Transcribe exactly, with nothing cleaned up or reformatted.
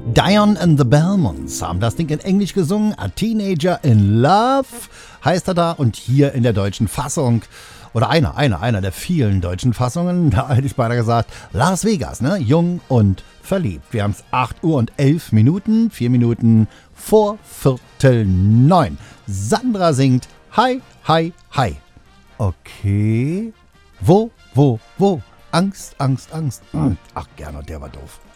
Dion and the Belmonts haben das Ding in Englisch gesungen. A Teenager in Love heißt er da. Und hier in der deutschen Fassung, oder einer, einer, einer der vielen deutschen Fassungen, da hätte ich beinahe gesagt, Las Vegas, ne? Jung und verliebt. Wir haben es acht Uhr und elf Minuten, vier Minuten vor Viertel neun. Sandra singt Hi, hi, hi. Okay. Wo, wo, wo? Angst, Angst, Angst. Ach, Gernot, der war doof.